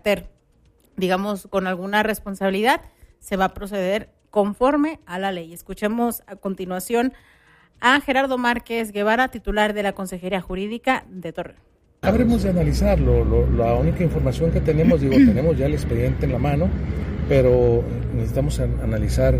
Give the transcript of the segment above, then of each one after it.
digamos, con alguna responsabilidad, se va a proceder conforme a la ley. Escuchemos a continuación a Gerardo Márquez Guevara, titular de la Consejería Jurídica de Torreón. Habremos de analizarlo. La única información que tenemos, tenemos ya el expediente en la mano, pero necesitamos analizar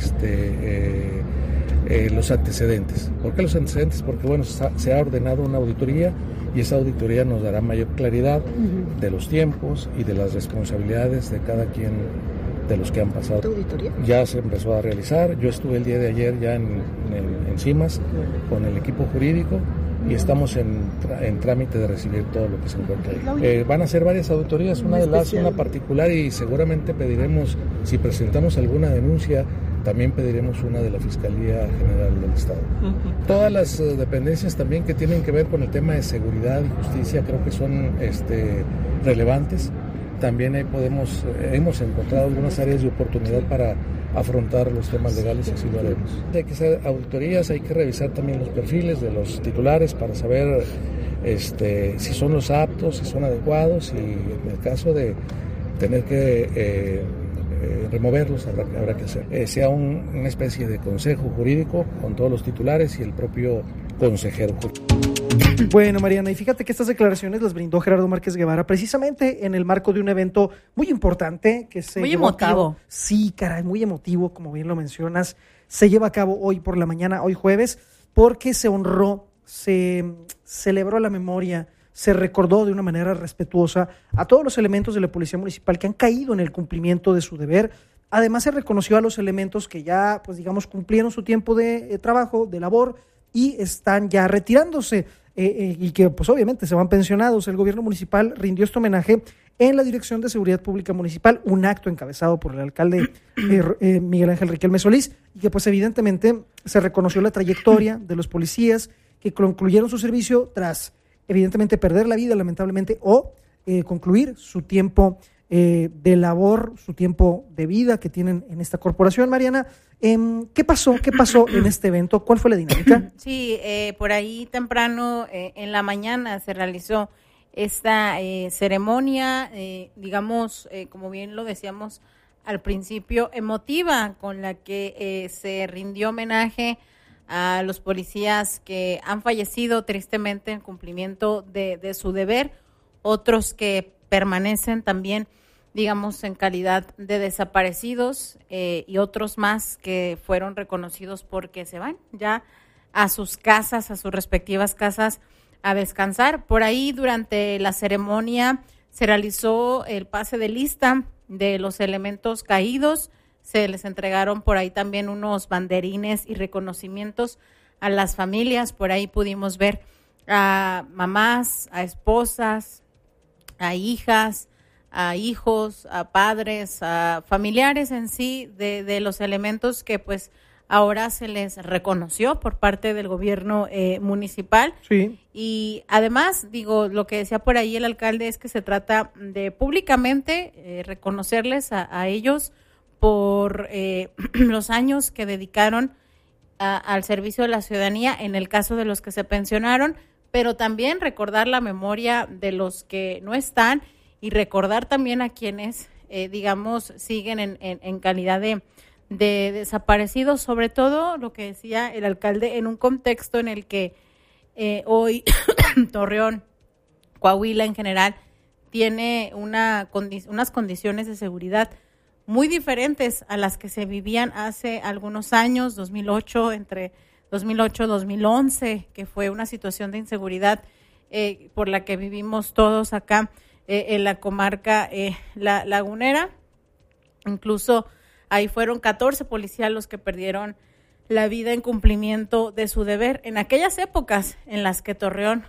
los antecedentes. ¿Por qué los antecedentes? Porque se ha ordenado una auditoría y esa auditoría nos dará mayor claridad de los tiempos y de las responsabilidades de cada quien de los que han pasado. ¿Auditoría? Ya se empezó a realizar. Yo estuve el día de ayer ya en CIMAS con el equipo jurídico y estamos en trámite de recibir todo lo que se encuentra ahí. Van a ser varias auditorías, una particular, y seguramente pediremos, si presentamos alguna denuncia, también pediremos una de la Fiscalía General del Estado. Todas las dependencias también que tienen que ver con el tema de seguridad y justicia creo que son relevantes. También ahí hemos encontrado algunas áreas de oportunidad para afrontar los temas legales y así lo haremos. Hay que hacer auditorías, hay que revisar también los perfiles de los titulares para saber si son los aptos, si son adecuados, y en el caso de tener que removerlos habrá que hacer. Sea una especie de consejo jurídico con todos los titulares y el propio consejero. Bueno, Mariana, y fíjate que estas declaraciones las brindó Gerardo Márquez Guevara precisamente en el marco de un evento muy importante que se muy llevó emotivo. a cabo. Sí, caray, muy emotivo, como bien lo mencionas. Se lleva a cabo hoy por la mañana, hoy jueves, porque se honró, se celebró la memoria, se recordó de una manera respetuosa a todos los elementos de la Policía Municipal que han caído en el cumplimiento de su deber. Además, se reconoció a los elementos que ya, cumplieron su tiempo de trabajo, de labor, y están ya retirándose. Y que obviamente se van pensionados. El gobierno municipal rindió este homenaje en la Dirección de Seguridad Pública Municipal, un acto encabezado por el alcalde Miguel Ángel Riquelme Solís, y que evidentemente se reconoció la trayectoria de los policías que concluyeron su servicio tras evidentemente perder la vida lamentablemente o concluir su tiempo de labor, su tiempo de vida que tienen en esta corporación. Mariana, ¿qué pasó en este evento? ¿Cuál fue la dinámica? Sí, por ahí temprano en la mañana se realizó esta ceremonia, como bien lo decíamos al principio, emotiva, con la que se rindió homenaje a los policías que han fallecido tristemente en cumplimiento de su deber, otros que permanecen también, en calidad de desaparecidos, y otros más que fueron reconocidos porque se van ya a sus casas, a sus respectivas casas, a descansar. Por ahí durante la ceremonia se realizó el pase de lista de los elementos caídos, se les entregaron por ahí también unos banderines y reconocimientos a las familias. Por ahí pudimos ver a mamás, a esposas, a hijas, a hijos, a padres, a familiares en sí de los elementos que ahora se les reconoció por parte del gobierno municipal. Sí. Y además, lo que decía por ahí el alcalde es que se trata de públicamente reconocerles a ellos por los años que dedicaron al servicio de la ciudadanía, en el caso de los que se pensionaron, pero también recordar la memoria de los que no están y recordar también a quienes, siguen en calidad de desaparecidos, sobre todo lo que decía el alcalde en un contexto en el que hoy Torreón, Coahuila en general, tiene unas condiciones de seguridad muy diferentes a las que se vivían hace algunos años, 2008, entre 2008 y 2011, que fue una situación de inseguridad por la que vivimos todos acá en la comarca La Lagunera. Incluso ahí fueron 14 policías los que perdieron la vida en cumplimiento de su deber en aquellas épocas en las que Torreón,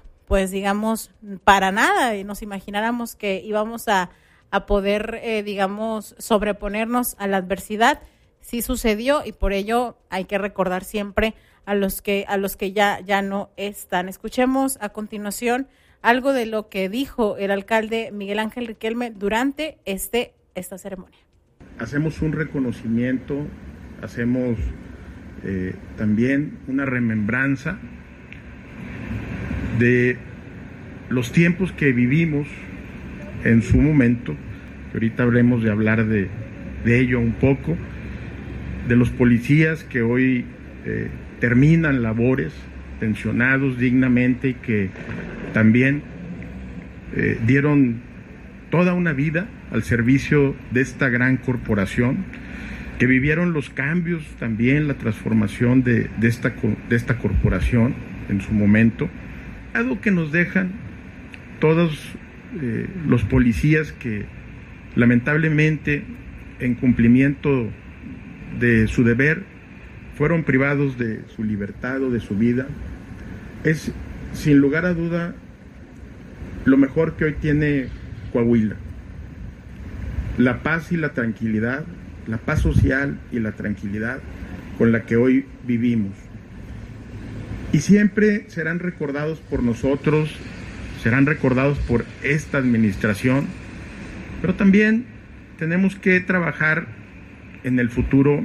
para nada nos imagináramos que íbamos a poder, sobreponernos a la adversidad. Sí sucedió, y por ello hay que recordar siempre a los que ya no están. Escuchemos a continuación algo de lo que dijo el alcalde Miguel Ángel Riquelme durante esta ceremonia. Hacemos un reconocimiento, hacemos también una remembranza de los tiempos que vivimos en su momento, que ahorita habremos de hablar de ello un poco, de los policías que hoy terminan labores pensionados dignamente y que también dieron toda una vida al servicio de esta gran corporación, que vivieron los cambios también, la transformación de esta corporación en su momento, algo que nos dejan todos los policías que lamentablemente en cumplimiento de su deber fueron privados de su libertad o de su vida. Es sin lugar a duda lo mejor que hoy tiene Coahuila: la paz y la tranquilidad, la paz social y la tranquilidad con la que hoy vivimos. Y siempre serán recordados por nosotros, serán recordados por esta administración, pero también tenemos que trabajar en el futuro.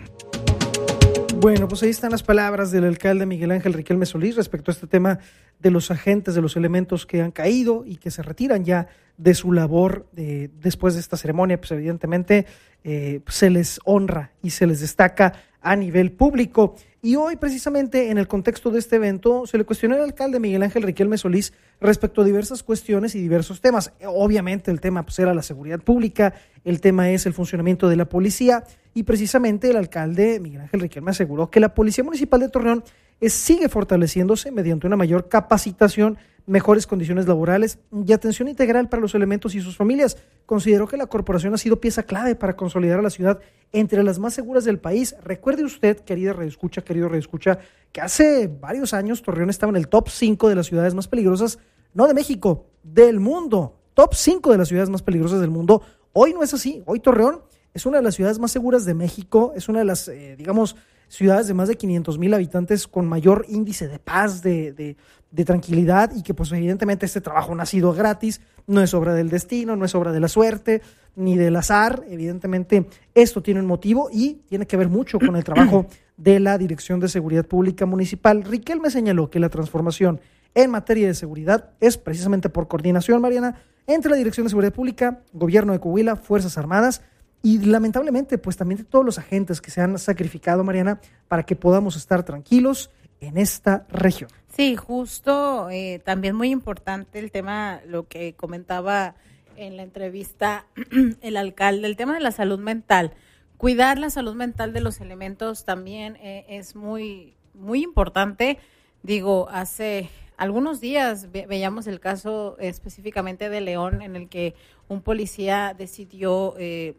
Bueno, pues ahí están las palabras del alcalde Miguel Ángel Riquelme Solís respecto a este tema de los agentes, de los elementos que han caído y que se retiran ya de su labor después de esta ceremonia. Pues evidentemente se les honra y se les destaca a nivel público. Y hoy, precisamente en el contexto de este evento, se le cuestionó al alcalde Miguel Ángel Riquelme Solís respecto a diversas cuestiones y diversos temas. Obviamente el tema pues era la seguridad pública, el tema es el funcionamiento de la policía, y precisamente el alcalde Miguel Ángel Riquelme aseguró que la Policía Municipal de Torreón sigue fortaleciéndose mediante una mayor capacitación, mejores condiciones laborales y atención integral para los elementos y sus familias. Consideró que la corporación ha sido pieza clave para consolidar a la ciudad entre las más seguras del país. Recuerde usted, querido radioescucha, que hace varios años Torreón estaba en el top 5 de las ciudades más peligrosas, no de México, del mundo. Top 5 de las ciudades más peligrosas del mundo. Hoy no es así. Hoy Torreón es una de las ciudades más seguras de México, es una de las, ciudades de más de 500,000 habitantes con mayor índice de paz, de tranquilidad, y que pues evidentemente este trabajo no ha sido gratis, no es obra del destino, no es obra de la suerte, ni del azar. Evidentemente esto tiene un motivo y tiene que ver mucho con el trabajo de la Dirección de Seguridad Pública Municipal. Riquelme señaló que la transformación en materia de seguridad es precisamente por coordinación, Mariana, entre la Dirección de Seguridad Pública, Gobierno de Coahuila, Fuerzas Armadas, y lamentablemente, pues también de todos los agentes que se han sacrificado, Mariana, para que podamos estar tranquilos en esta región. Sí, justo, también muy importante el tema, lo que comentaba en la entrevista el alcalde, el tema de la salud mental. Cuidar la salud mental de los elementos también es muy, muy importante. Digo, hace algunos días veíamos el caso específicamente de León, en el que un policía decidió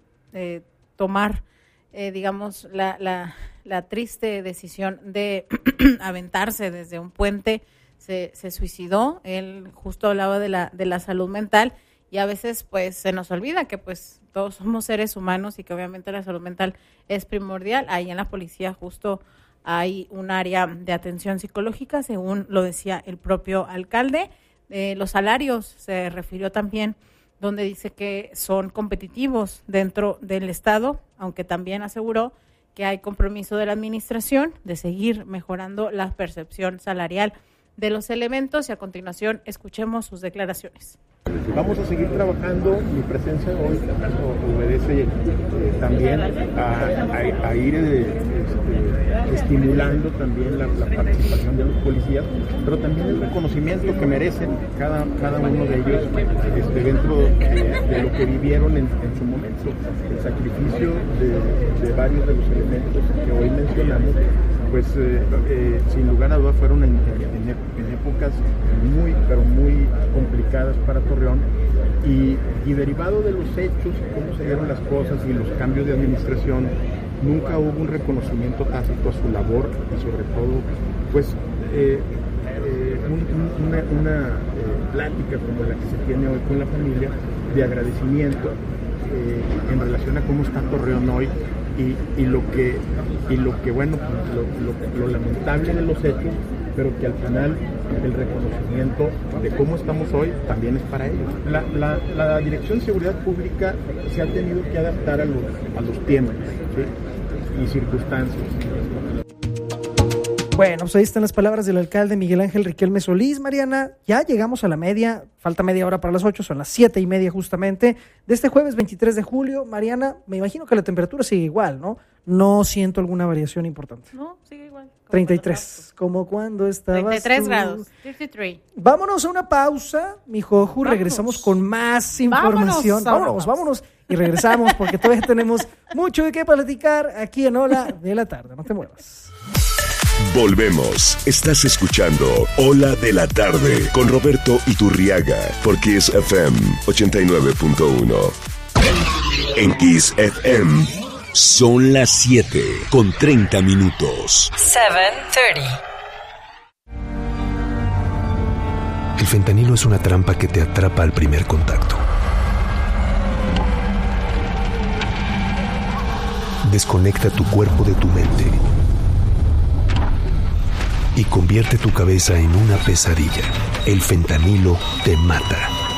tomar, digamos, la triste decisión de aventarse desde un puente. Se suicidó. Él justo hablaba de la salud mental, y a veces pues se nos olvida que pues todos somos seres humanos y que obviamente la salud mental es primordial. Ahí en la policía justo hay un área de atención psicológica, según lo decía el propio alcalde. Los salarios se refirió también, donde dice que son competitivos dentro del Estado, aunque también aseguró que hay compromiso de la administración de seguir mejorando la percepción salarial de los elementos. Y a continuación escuchemos sus declaraciones. Vamos a seguir trabajando. Mi presencia hoy obedece también a ir estimulando también la participación de los policías, pero también el reconocimiento que merecen cada uno de ellos dentro de lo que vivieron en su momento. El sacrificio de varios de los elementos que hoy mencionamos, pues sin lugar a dudas fueron en épocas muy, pero muy complicadas para Torreón, y derivado de los hechos, cómo se dieron las cosas y los cambios de administración, nunca hubo un reconocimiento tácito a su labor, y sobre todo pues una plática como la que se tiene hoy con la familia de agradecimiento en relación a cómo está Torreón hoy, y lo que bueno, pues, lo lamentable de los hechos, pero que al final el reconocimiento de cómo estamos hoy también es para ellos. La Dirección de Seguridad Pública se ha tenido que adaptar a los tiempos, ¿sí? Y circunstancias. Bueno, pues ahí están las palabras del alcalde Miguel Ángel Riquelme Solís. Mariana, ya llegamos a la media, falta media hora para las 8, son las 7:30 justamente, de este jueves 23 de julio. Mariana, me imagino que la temperatura sigue igual, ¿no? No siento alguna variación importante. No, sigue igual. 33, como cuando estabas 33 tú. grados, 53. Vámonos a una pausa, mi Joju, regresamos con más información. Vámonos. Y regresamos porque todavía tenemos mucho de qué platicar aquí en Ola de la Tarde. No te muevas. Volvemos. Estás escuchando Ola de la Tarde con Roberto Iturriaga por Kiss FM 89.1. En Kiss FM son las 7:30. 7:30. El fentanilo es una trampa que te atrapa al primer contacto. Desconecta tu cuerpo de tu mente y convierte tu cabeza en una pesadilla. El fentanilo te mata.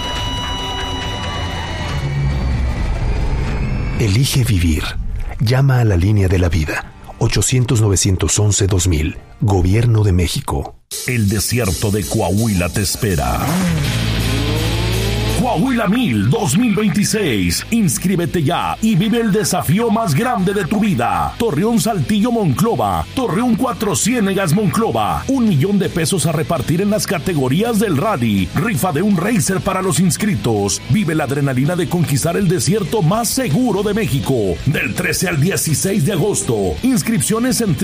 Elige vivir. Llama a la línea de la vida. 800-911-2000. Gobierno de México. El desierto de Coahuila te espera. Coahuila 1000 2026. Inscríbete ya y vive el desafío más grande de tu vida. Torreón, Saltillo, Monclova. Torreón, Cuatro Ciénegas, Monclova. $1,000,000 a repartir en las categorías del rally. Rifa de un racer para los inscritos. Vive la adrenalina de conquistar el desierto más seguro de México. Del 13 al 16 de agosto. Inscripciones en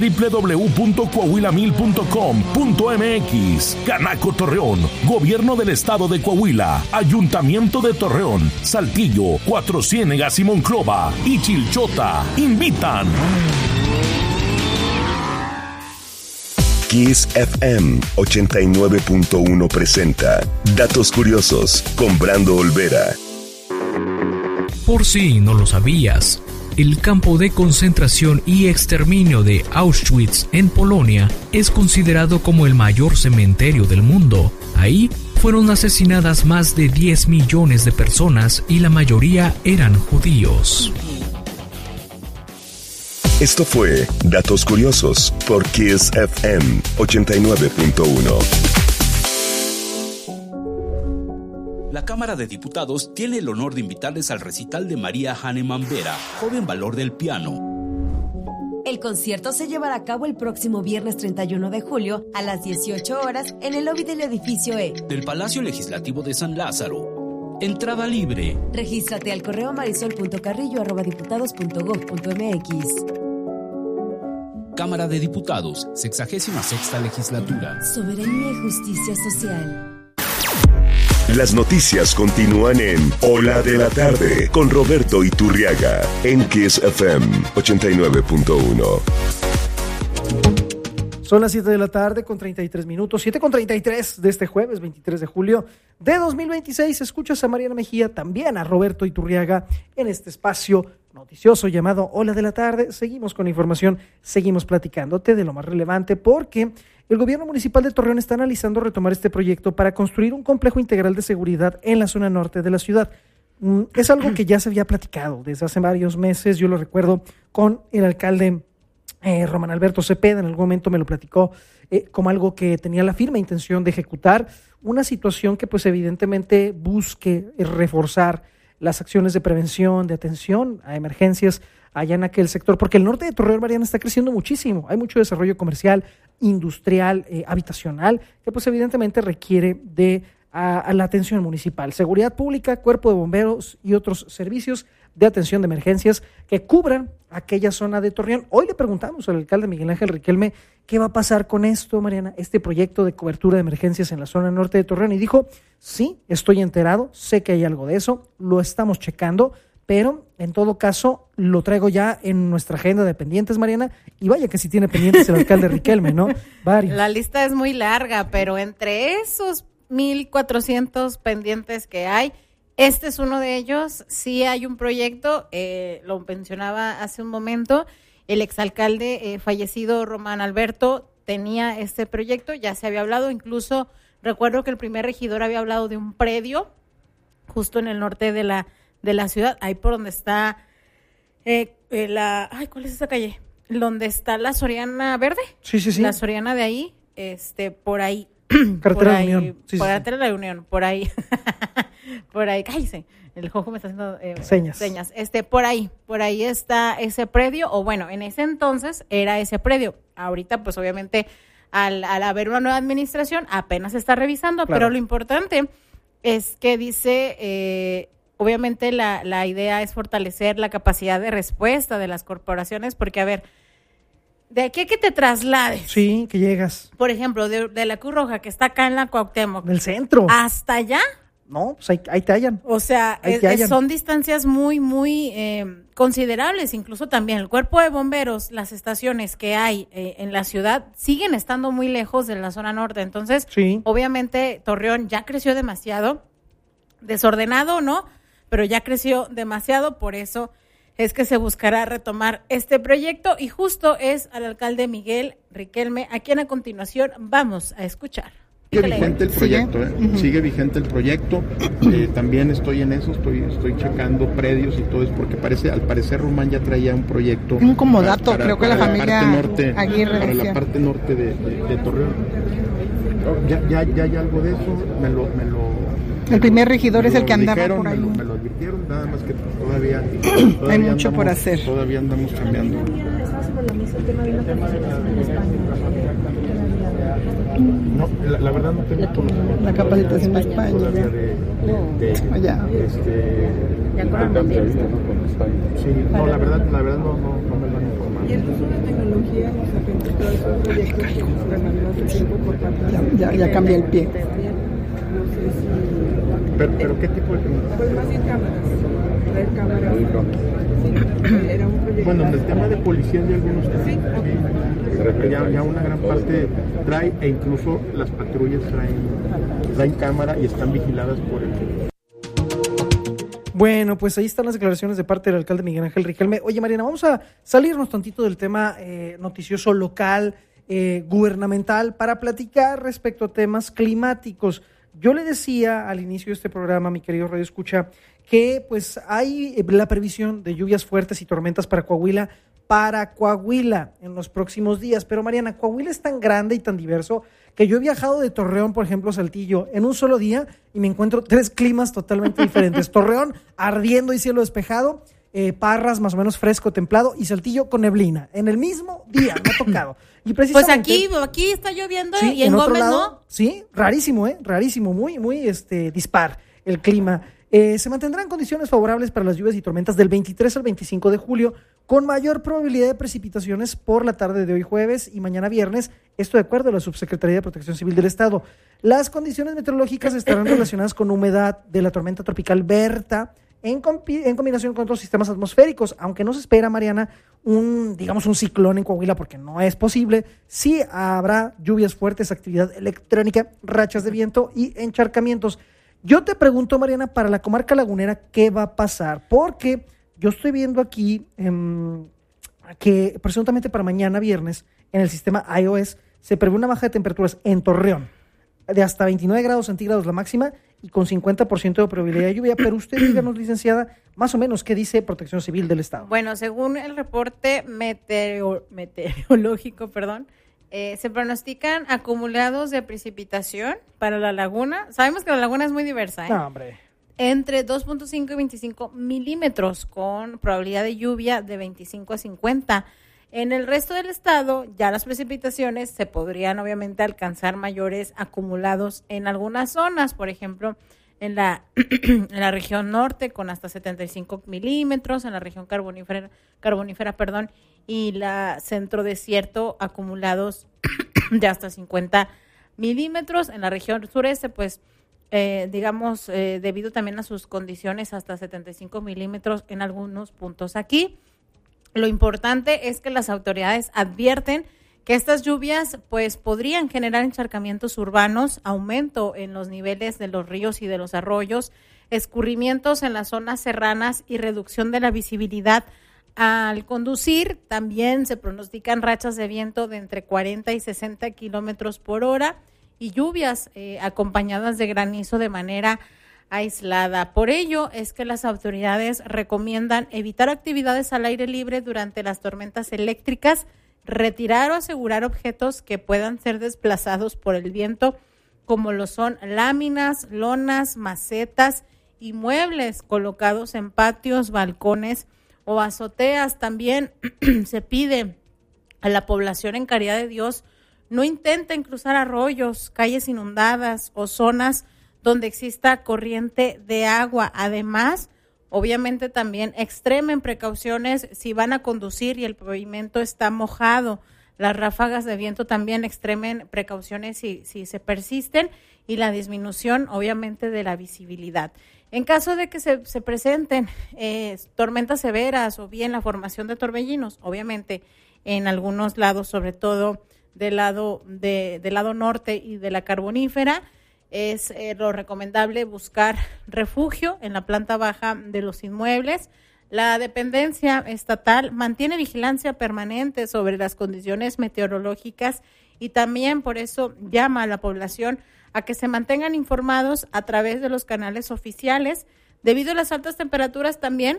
www.coahuila1000.com.mx. Canaco Torreón. Gobierno del Estado de Coahuila. Ayuntamiento de Torreón, Saltillo, Cuatro Ciénegas y Monclova y Chilchota invitan. Kiss FM 89.1 presenta Datos Curiosos con Brando Olvera. Por si no lo sabías, el campo de concentración y exterminio de Auschwitz en Polonia es considerado como el mayor cementerio del mundo. Ahí fueron asesinadas más de 10 millones de personas y la mayoría eran judíos. Esto fue Datos Curiosos por Kiss FM 89.1. La Cámara de Diputados tiene el honor de invitarles al recital de María Hahnemann Vera, joven valor del piano. El concierto se llevará a cabo el próximo viernes 31 de julio a las 18 horas en el lobby del edificio E del Palacio Legislativo de San Lázaro. Entrada libre. Regístrate al correo marisol.carrillo@diputados.gov.mx. Cámara de Diputados, 66ª Legislatura. Soberanía y justicia social. Las noticias continúan en Ola de la Tarde con Roberto Iturriaga en Kiss FM 89.1. Son las 7 de la tarde con 33 minutos, 7:33 de este jueves 23 de julio de 2026. Escuchas a Mariana Mejía, también a Roberto Iturriaga en este espacio noticioso llamado Ola de la Tarde. Seguimos con información, seguimos platicándote de lo más relevante porque el gobierno municipal de Torreón está analizando retomar este proyecto para construir un complejo integral de seguridad en la zona norte de la ciudad. Es algo que ya se había platicado desde hace varios meses, yo lo recuerdo con el alcalde Román Alberto Cepeda, en algún momento me lo platicó como algo que tenía la firme intención de ejecutar, una situación que pues evidentemente busque reforzar las acciones de prevención, de atención a emergencias allá en aquel sector, porque el norte de Torreón, Mariana, está creciendo muchísimo, hay mucho desarrollo comercial, industrial, habitacional, que pues evidentemente requiere de a la atención municipal, seguridad pública, cuerpo de bomberos y otros servicios de atención de emergencias que cubran aquella zona de Torreón. Hoy le preguntamos al alcalde Miguel Ángel Riquelme qué va a pasar con esto, Mariana, este proyecto de cobertura de emergencias en la zona norte de Torreón, y dijo, sí, estoy enterado, sé que hay algo de eso, lo estamos checando, pero en todo caso lo traigo ya en nuestra agenda de pendientes, Mariana, y vaya que sí tiene pendientes el alcalde Riquelme, ¿no? Varios. La lista es muy larga, pero entre esos 1,400 pendientes que hay, este es uno de ellos. Sí hay un proyecto, lo mencionaba hace un momento, el exalcalde fallecido Román Alberto tenía este proyecto, ya se había hablado, incluso recuerdo que el primer regidor había hablado de un predio justo en el norte de la ciudad, ahí por donde está ¿cuál es esa calle? donde está la Soriana Verde. Sí. La Soriana de ahí, por ahí. Carretera de Unión. Carretera de la Unión, por ahí. Por ahí, cállese. El Jojo me está haciendo señas. Por ahí está ese predio, o bueno, en ese entonces era ese predio. Ahorita, pues obviamente, al haber una nueva administración, apenas se está revisando, claro. Pero lo importante es que dice, obviamente la idea es fortalecer la capacidad de respuesta de las corporaciones, porque a ver, de aquí a que te traslades. Sí, que llegas. Por ejemplo, de la Cruz Roja, que está acá en la Cuauhtémoc. Del centro. Hasta allá. No, pues ahí te hallan. O sea, son distancias muy, muy considerables. Incluso también el cuerpo de bomberos, las estaciones que hay en la ciudad siguen estando muy lejos de la zona norte. Entonces, sí. Obviamente, Torreón ya creció demasiado, desordenado, ¿no? Pero ya creció demasiado, por eso es que se buscará retomar este proyecto. Y justo es al alcalde Miguel Riquelme, a quien a continuación vamos a escuchar. Sigue vigente el proyecto, sigue vigente el proyecto, también estoy en eso, estoy checando predios y todo eso, porque al parecer Román ya traía un proyecto. Un comodato, creo que la familia Aguirre para la parte norte de Torreón. Ya hay algo de eso, el primer regidor es el que andaba por ahí. Me lo advirtieron, nada más que todavía hay mucho por hacer. Todavía andamos cambiando. No, la verdad no tengo la capacitación de España. Ya sí, no, la verdad no me lo han informado. Y entonces la tecnología nos afecta todos esos proyectos que funcionan más tiempo por parte ya cambia el pie. No sé si... ¿Pero qué tipo de tecnología? Pues más bien cámaras. Traer cámaras. Sí, era un proyecto. Bueno, en el tema de policía de algunos casos. Ya una gran parte trae, e incluso las patrullas traen cámara y están vigiladas por el... Bueno, pues ahí están las declaraciones de parte del alcalde Miguel Ángel Riquelme. Oye, Mariana, vamos a salirnos tantito del tema noticioso local, gubernamental, para platicar respecto a temas climáticos. Yo le decía al inicio de este programa, mi querido Radio Escucha, que pues hay la previsión de lluvias fuertes y tormentas para Coahuila en los próximos días. Pero Mariana, Coahuila es tan grande y tan diverso que yo he viajado de Torreón, por ejemplo, a Saltillo, en un solo día y me encuentro 3 climas totalmente diferentes. Torreón ardiendo y cielo despejado, Parras más o menos fresco, templado, y Saltillo con neblina. En el mismo día me ha tocado. Y precisamente, pues aquí está lloviendo, sí, y en Gómez lado, no. Sí, rarísimo, rarísimo, muy dispar el clima. Se mantendrán condiciones favorables para las lluvias y tormentas del 23 al 25 de julio, con mayor probabilidad de precipitaciones por la tarde de hoy jueves y mañana viernes, esto de acuerdo a la Subsecretaría de Protección Civil del Estado. Las condiciones meteorológicas estarán relacionadas con humedad de la tormenta tropical Berta, en combinación con otros sistemas atmosféricos, aunque no se espera, Mariana, un ciclón en Coahuila, porque no es posible. Sí habrá lluvias fuertes, actividad electrónica, rachas de viento y encharcamientos. Yo te pregunto, Mariana, para la comarca lagunera, ¿qué va a pasar? Porque yo estoy viendo aquí que presuntamente para mañana viernes, en el sistema iOS, se prevé una baja de temperaturas en Torreón de hasta 29 grados centígrados la máxima y con 50% de probabilidad de lluvia. Pero usted díganos, licenciada, más o menos, ¿qué dice Protección Civil del Estado? Bueno, según el reporte meteorológico, se pronostican acumulados de precipitación para la laguna. Sabemos que la laguna es muy diversa, No, hombre. Entre 2.5 y 25 milímetros, con probabilidad de lluvia de 25 a 50. En el resto del estado, ya las precipitaciones se podrían obviamente alcanzar mayores acumulados en algunas zonas, por ejemplo, en la región norte con hasta 75 milímetros, en la región carbonífera, y la centro desierto acumulados de hasta 50 milímetros. En la región sureste, pues, debido también a sus condiciones, hasta 75 milímetros en algunos puntos. Aquí, lo importante es que las autoridades advierten que estas lluvias pues podrían generar encharcamientos urbanos, aumento en los niveles de los ríos y de los arroyos, escurrimientos en las zonas serranas y reducción de la visibilidad al conducir. También se pronostican rachas de viento de entre 40 y 60 kilómetros por hora y lluvias acompañadas de granizo de manera aislada. Por ello es que las autoridades recomiendan evitar actividades al aire libre durante las tormentas eléctricas, retirar o asegurar objetos que puedan ser desplazados por el viento, como lo son láminas, lonas, macetas y muebles colocados en patios, balcones o azoteas. También se pide a la población en Caridad de Dios no intenten cruzar arroyos, calles inundadas o zonas donde exista corriente de agua. Además, obviamente también extremen precauciones si van a conducir y el pavimento está mojado. Las ráfagas de viento también extremen precauciones si se persisten, y la disminución obviamente de la visibilidad. En caso de que se presenten tormentas severas o bien la formación de torbellinos, obviamente en algunos lados, sobre todo del lado norte y de la Carbonífera, es lo recomendable buscar refugio en la planta baja de los inmuebles. La dependencia estatal mantiene vigilancia permanente sobre las condiciones meteorológicas y también por eso llama a la población a que se mantengan informados a través de los canales oficiales, debido a las altas temperaturas también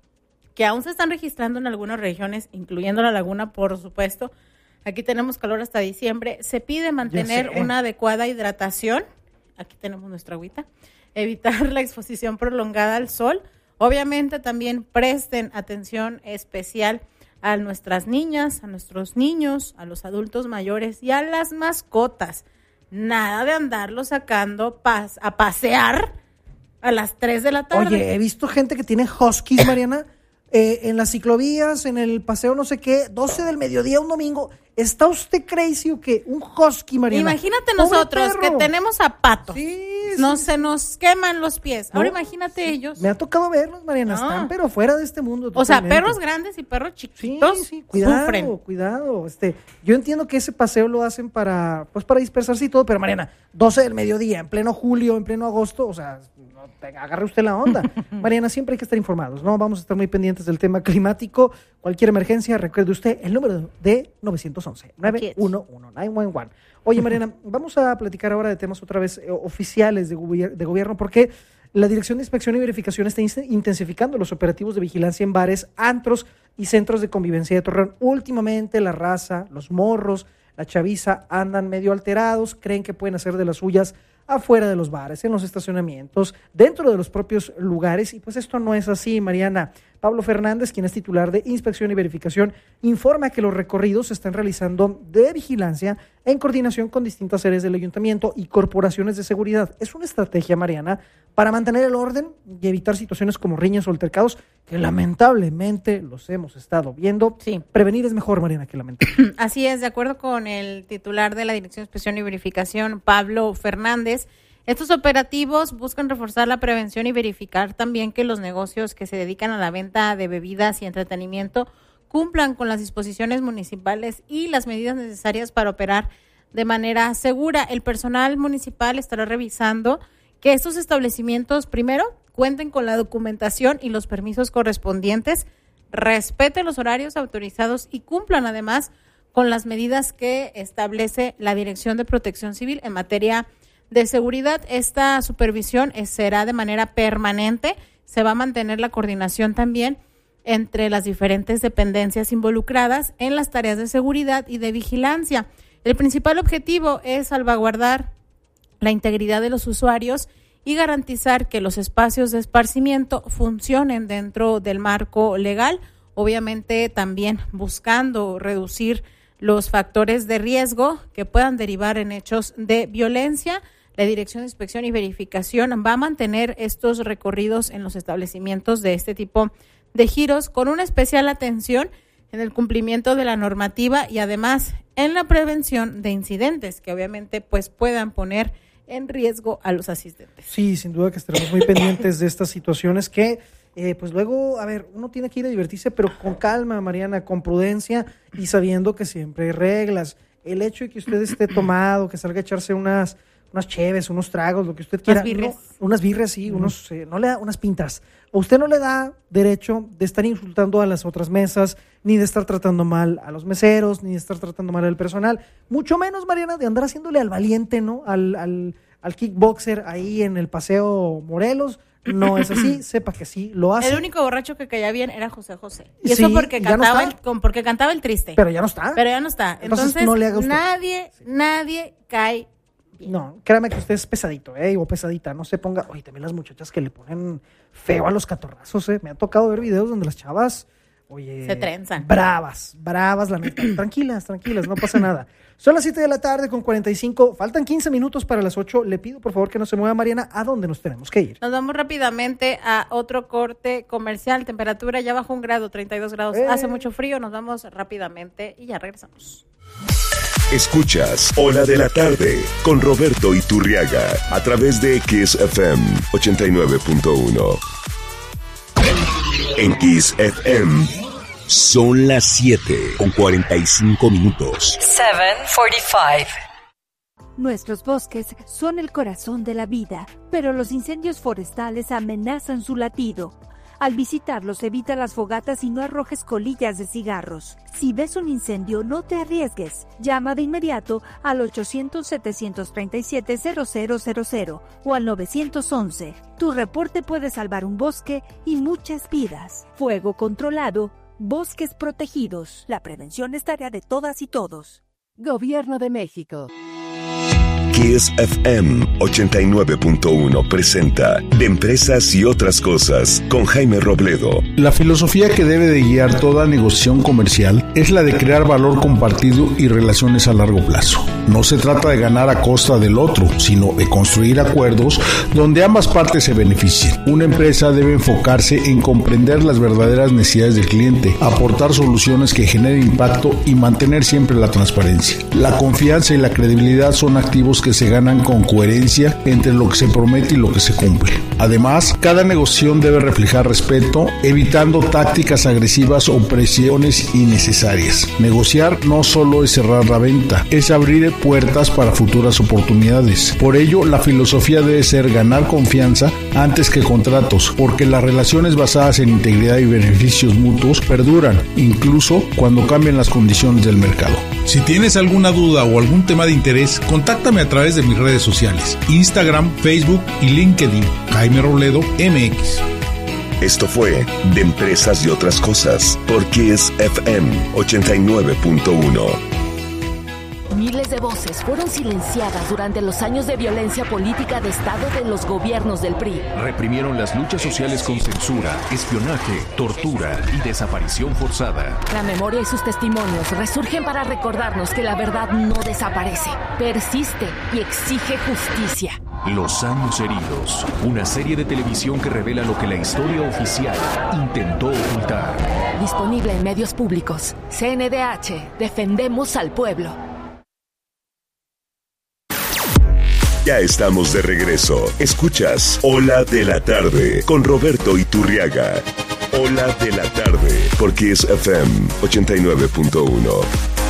que aún se están registrando en algunas regiones, incluyendo la laguna, por supuesto. Aquí tenemos calor hasta diciembre. Se pide mantener una adecuada hidratación. Aquí tenemos nuestra agüita. Evitar la exposición prolongada al sol. Obviamente también presten atención especial a nuestras niñas, a nuestros niños, a los adultos mayores y a las mascotas. Nada de andarlos sacando a pasear a las 3 de la tarde. Oye, he visto gente que tiene huskies, Mariana, en las ciclovías, en el paseo no sé qué, 12 del mediodía un domingo. ¿Está usted crazy o qué? Un husky, Mariana. Imagínate nosotros que tenemos zapatos. Sí, se nos queman los pies. Ahora imagínate ellos. Me ha tocado verlos, Mariana, están pero fuera de este mundo. O sea, perros grandes y perros chiquitos cuidado, cuidado. Yo entiendo que ese paseo lo hacen para dispersarse y todo, pero Mariana, 12 del mediodía, en pleno julio, en pleno agosto, o sea, agarre usted la onda. Mariana, siempre hay que estar informados, ¿no? Vamos a estar muy pendientes del tema climático. Cualquier emergencia, recuerde usted el número de 911, 911. Oye, Mariana, vamos a platicar ahora de temas otra vez oficiales de gobierno, porque la Dirección de Inspección y Verificación está intensificando los operativos de vigilancia en bares, antros y centros de convivencia de Torreón. Últimamente la raza, los morros, la chaviza andan medio alterados, creen que pueden hacer de las suyas afuera de los bares, en los estacionamientos, dentro de los propios lugares, y pues esto no es así, Mariana. Pablo Fernández, quien es titular de Inspección y Verificación, informa que los recorridos se están realizando de vigilancia en coordinación con distintas áreas del ayuntamiento y corporaciones de seguridad. Es una estrategia, Mariana, para mantener el orden y evitar situaciones como riñas o altercados, que lamentablemente los hemos estado viendo. Sí. Prevenir es mejor, Mariana, que lamentar. Así es, de acuerdo con el titular de la Dirección de Inspección y Verificación, Pablo Fernández, estos operativos buscan reforzar la prevención y verificar también que los negocios que se dedican a la venta de bebidas y entretenimiento cumplan con las disposiciones municipales y las medidas necesarias para operar de manera segura. El personal municipal estará revisando que estos establecimientos, primero, cuenten con la documentación y los permisos correspondientes, respeten los horarios autorizados y cumplan además con las medidas que establece la Dirección de Protección Civil en materia de seguridad. Esta supervisión será de manera permanente. Se va a mantener la coordinación también entre las diferentes dependencias involucradas en las tareas de seguridad y de vigilancia. El principal objetivo es salvaguardar la integridad de los usuarios y garantizar que los espacios de esparcimiento funcionen dentro del marco legal, obviamente también buscando reducir los factores de riesgo que puedan derivar en hechos de violencia. La Dirección de Inspección y Verificación va a mantener estos recorridos en los establecimientos de este tipo de giros con una especial atención en el cumplimiento de la normativa y además en la prevención de incidentes que obviamente pues puedan poner en riesgo a los asistentes. Sí, sin duda que estaremos muy pendientes de estas situaciones que pues luego, uno tiene que ir a divertirse, pero con calma, Mariana, con prudencia y sabiendo que siempre hay reglas. El hecho de que usted esté tomado, que salga a echarse unas cheves, unos tragos, lo que usted quiera. Unas birrias, sí, no le da unas pintas. A usted no le da derecho de estar insultando a las otras mesas, ni de estar tratando mal a los meseros, ni de estar tratando mal al personal. Mucho menos, Mariana, de andar haciéndole al valiente, ¿no? Al al kickboxer ahí en el Paseo Morelos. No es así, sepa que sí lo hace. El único borracho que caía bien era José José. Y Sí, eso porque ya no cantaba, está. porque cantaba el triste. Pero ya no está. Entonces no le haga usted. nadie cae bien. No, créame que usted es pesadito, o pesadita, no se ponga. Oye, también las muchachas que le ponen feo a los catorrazos, Me ha tocado ver videos donde las chavas, se trenzan. Bravas, la neta. Tranquilas, no pasa nada. Son las 7 de la tarde con 45, faltan 15 minutos para las 8. Le pido por favor que no se mueva, Mariana, ¿a dónde nos tenemos que ir? Nos vamos rápidamente a otro corte comercial. Temperatura ya bajo 1 grado, 32 grados. Hace mucho frío, nos vamos rápidamente y ya regresamos. Escuchas Ola de la Tarde con Roberto Iturriaga a través de XFM 89.1. En XFM son las 7 con 45 minutos. 7:45. Nuestros bosques son el corazón de la vida, pero los incendios forestales amenazan su latido. Al visitarlos, evita las fogatas y no arrojes colillas de cigarros. Si ves un incendio, no te arriesgues. Llama de inmediato al 800-737-0000 o al 911. Tu reporte puede salvar un bosque y muchas vidas. Fuego controlado, bosques protegidos. La prevención es tarea de todas y todos. Gobierno de México. XFM 89.1 presenta De Empresas y Otras Cosas con Jaime Robledo. La filosofía que debe de guiar toda negociación comercial es la de crear valor compartido y relaciones a largo plazo. No se trata de ganar a costa del otro, sino de construir acuerdos donde ambas partes se beneficien. Una empresa debe enfocarse en comprender las verdaderas necesidades del cliente, aportar soluciones que generen impacto y mantener siempre la transparencia. La confianza y la credibilidad son activos que se ganan con coherencia entre lo que se promete y lo que se cumple. Además, cada negociación debe reflejar respeto, evitando tácticas agresivas o presiones innecesarias. Negociar no solo es cerrar la venta, es abrir puertas para futuras oportunidades. Por ello, la filosofía debe ser ganar confianza antes que contratos, porque las relaciones basadas en integridad y beneficios mutuos perduran, incluso cuando cambian las condiciones del mercado. Si tienes alguna duda o algún tema de interés, contáctame a través de mis redes sociales, Instagram, Facebook y LinkedIn, Jaime Robledo MX. Esto fue De Empresas y Otras Cosas por XFM 89.1. Miles de voces fueron silenciadas durante los años de violencia política de Estado de los gobiernos del PRI. Reprimieron las luchas sociales con censura, espionaje, tortura y desaparición forzada. La memoria y sus testimonios resurgen para recordarnos que la verdad no desaparece, persiste y exige justicia. Los años heridos, una serie de televisión que revela lo que la historia oficial intentó ocultar. Disponible en medios públicos. CNDH, defendemos al pueblo. Ya estamos de regreso. Escuchas Ola de la Tarde con Roberto Iturriaga. Ola de la Tarde por XFM 89.1.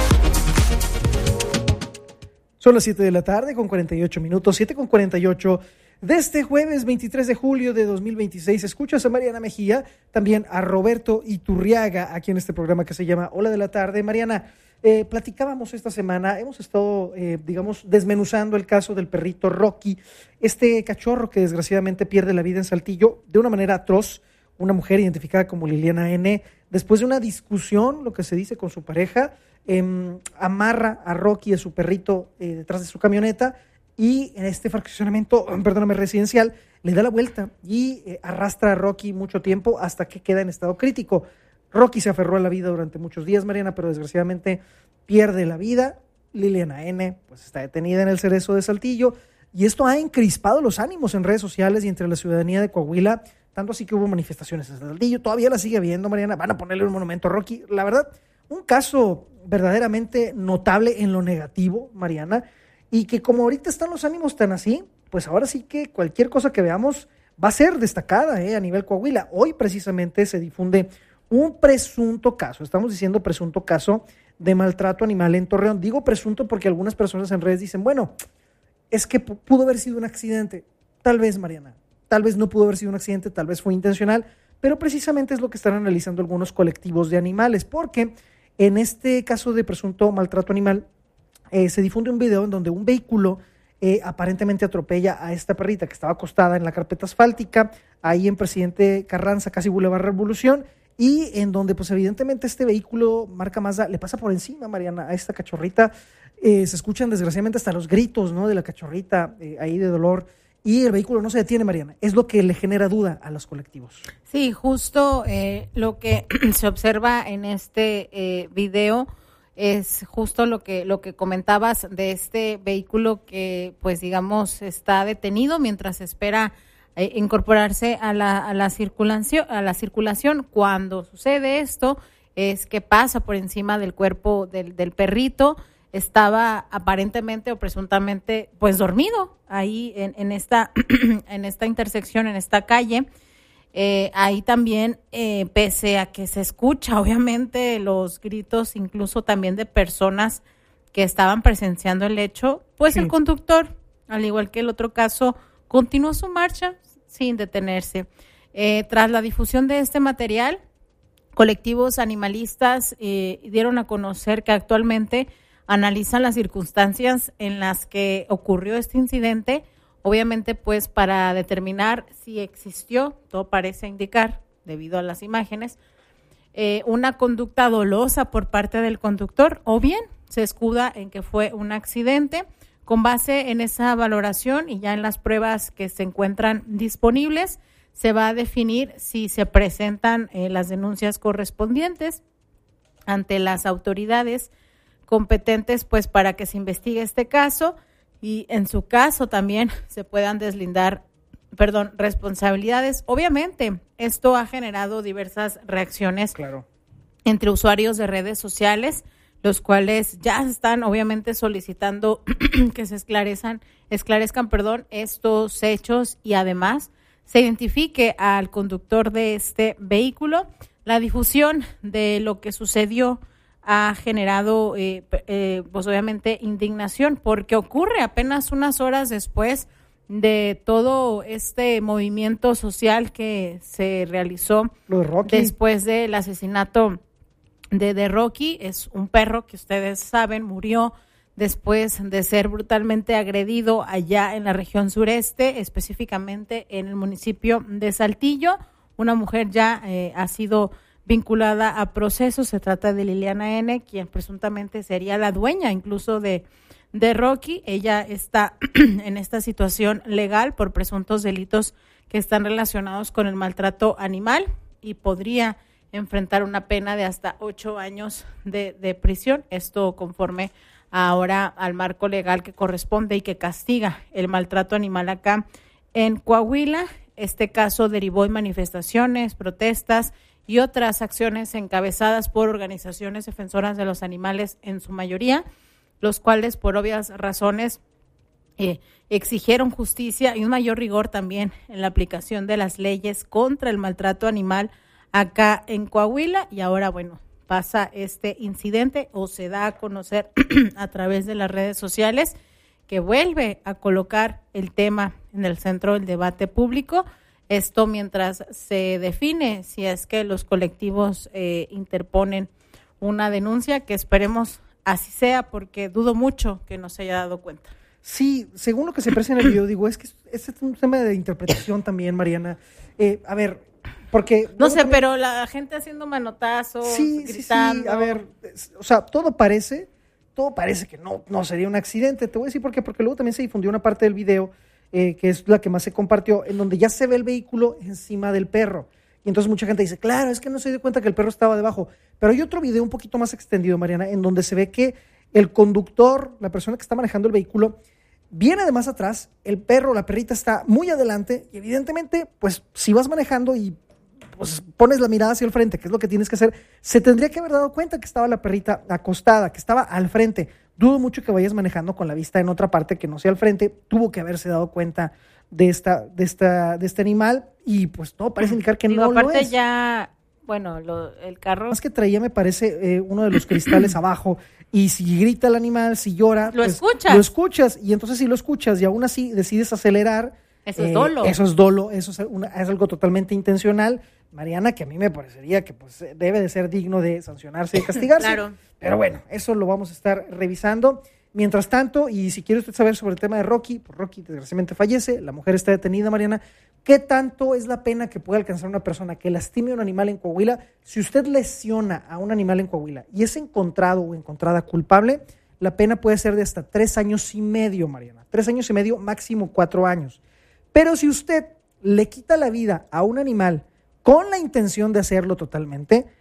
Son las 7 de la tarde con 48 minutos, 7 con 48 de este jueves 23 de julio de 2026. Escuchas a Mariana Mejía, también a Roberto Iturriaga, aquí en este programa que se llama Ola de la Tarde. Mariana, platicábamos esta semana, hemos estado, desmenuzando el caso del perrito Rocky, este cachorro que desgraciadamente pierde la vida en Saltillo de una manera atroz. Una mujer identificada como Liliana N., después de una discusión, lo que se dice con su pareja, amarra a Rocky, a su perrito, detrás de su camioneta, y en este fraccionamiento, residencial, le da la vuelta y arrastra a Rocky mucho tiempo hasta que queda en estado crítico. Rocky se aferró a la vida durante muchos días, Mariana, pero desgraciadamente pierde la vida. Liliana N. pues está detenida en el Cerezo de Saltillo, y esto ha encrispado los ánimos en redes sociales y entre la ciudadanía de Coahuila, tanto así que hubo manifestaciones en Saltillo. Todavía la sigue habiendo, Mariana. Van a ponerle un monumento a Rocky. La verdad, un caso verdaderamente notable en lo negativo, Mariana, y que como ahorita están los ánimos tan así, pues ahora sí que cualquier cosa que veamos va a ser destacada a nivel Coahuila. Hoy precisamente se difunde un presunto caso, estamos diciendo presunto caso de maltrato animal en Torreón. Digo presunto porque algunas personas en redes dicen, bueno, es que pudo haber sido un accidente. Tal vez, Mariana, tal vez no pudo haber sido un accidente, tal vez fue intencional, pero precisamente es lo que están analizando algunos colectivos de animales, porque en este caso de presunto maltrato animal se difunde un video en donde un vehículo aparentemente atropella a esta perrita que estaba acostada en la carpeta asfáltica, ahí en Presidente Carranza, casi Boulevard Revolución, y en donde pues evidentemente este vehículo marca Mazda le pasa por encima, Mariana, a esta cachorrita. Se escuchan desgraciadamente hasta los gritos, ¿no?, de la cachorrita ahí de dolor, y el vehículo no se detiene, Mariana. Es lo que le genera duda a los colectivos. Sí, justo lo que se observa en este video es justo lo que comentabas de este vehículo que, pues digamos, está detenido mientras espera incorporarse a la circulación. Cuando sucede esto es que pasa por encima del cuerpo del perrito. Estaba aparentemente o presuntamente pues dormido ahí en esta intersección, en esta calle. Ahí también, pese a que se escucha obviamente los gritos incluso también de personas que estaban presenciando el hecho, pues sí, el conductor, al igual que el otro caso, continuó su marcha sin detenerse. Tras la difusión de este material, colectivos animalistas dieron a conocer que actualmente analizan las circunstancias en las que ocurrió este incidente, obviamente pues para determinar si existió, todo parece indicar, debido a las imágenes, una conducta dolosa por parte del conductor, o bien se escuda en que fue un accidente. Con base en esa valoración y ya en las pruebas que se encuentran disponibles, se va a definir si se presentan las denuncias correspondientes ante las autoridades competentes pues para que se investigue este caso y en su caso también se puedan deslindar responsabilidades. Obviamente esto ha generado diversas reacciones entre usuarios de redes sociales, los cuales ya están obviamente solicitando que se esclarezcan estos hechos y además se identifique al conductor de este vehículo. La difusión de lo que sucedió ha generado pues obviamente indignación porque ocurre apenas unas horas después de todo este movimiento social que se realizó después del asesinato de Rocky. Es un perro que ustedes saben murió después de ser brutalmente agredido allá en la región sureste, específicamente en el municipio de Saltillo. Una mujer ya ha sido vinculada a procesos. Se trata de Liliana N., quien presuntamente sería la dueña incluso de Rocky. Ella está en esta situación legal por presuntos delitos que están relacionados con el maltrato animal y podría enfrentar una pena de hasta 8 años de prisión. Esto conforme ahora al marco legal que corresponde y que castiga el maltrato animal acá en Coahuila. Este caso derivó en manifestaciones, protestas y otras acciones encabezadas por organizaciones defensoras de los animales en su mayoría, los cuales por obvias razones exigieron justicia y un mayor rigor también en la aplicación de las leyes contra el maltrato animal acá en Coahuila. Y ahora, bueno, pasa este incidente o se da a conocer a través de las redes sociales que vuelve a colocar el tema en el centro del debate público. Esto mientras se define si es que los colectivos interponen una denuncia, que esperemos así sea, porque dudo mucho que no se haya dado cuenta. Sí, según lo que se aprecia en el video, digo, es que este es un tema de interpretación también, Mariana. A ver, porque... No sé, pero la gente haciendo manotazos, gritando... Sí, a ver, o sea, todo parece que no sería un accidente. Te voy a decir por qué, porque luego también se difundió una parte del video que es la que más se compartió, en donde ya se ve el vehículo encima del perro. Y entonces mucha gente dice, claro, es que no se dio cuenta que el perro estaba debajo. Pero hay otro video un poquito más extendido, Mariana, en donde se ve que el conductor, la persona que está manejando el vehículo, viene de más atrás, el perro, la perrita está muy adelante, y evidentemente, pues, si vas manejando y pues pones la mirada hacia el frente, que es lo que tienes que hacer, se tendría que haber dado cuenta que estaba la perrita acostada, que estaba al frente. Dudo mucho que vayas manejando con la vista en otra parte que no sea al frente. Tuvo que haberse dado cuenta de este animal y pues todo parece indicar que no lo es. Aparte ya, bueno, el carro... Más que traía, me parece, uno de los cristales abajo, y si grita el animal, si llora... Lo escuchas, y entonces si lo escuchas y aún así decides acelerar... Eso es dolo. Eso es dolo, eso es algo totalmente intencional, Mariana, que a mí me parecería que pues debe de ser digno de sancionarse y castigarse. Claro. Pero bueno, eso lo vamos a estar revisando. Mientras tanto, y si quiere usted saber sobre el tema de Rocky, pues Rocky desgraciadamente fallece, la mujer está detenida, Mariana. ¿Qué tanto es la pena que puede alcanzar una persona que lastime a un animal en Coahuila? Si usted lesiona a un animal en Coahuila y es encontrado o encontrada culpable, la pena puede ser de hasta 3 años y medio, Mariana. 3 años y medio, máximo 4 años. Pero si usted le quita la vida a un animal con la intención de hacerlo totalmente,